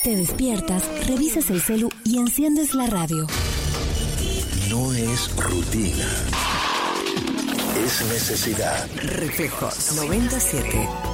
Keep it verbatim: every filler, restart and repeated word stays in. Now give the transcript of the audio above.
Te despiertas, revisas el celu y enciendes la radio. No es rutina. Es necesidad. Reflejos noventa y siete.